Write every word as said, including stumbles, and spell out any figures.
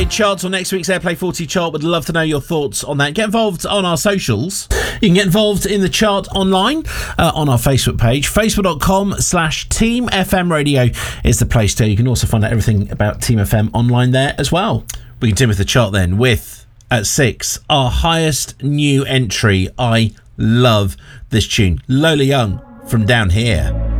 updated charts on next week's Airplay forty chart. Would love to know your thoughts on that. Get involved on our socials. You can get involved in the chart online uh, on our Facebook page. Facebook.com slash Team FM Radio is the place to. You can also find out everything about Team F M online there as well. We continue with the chart then with, at six, our highest new entry. I love this tune. Lola Young from Down Here.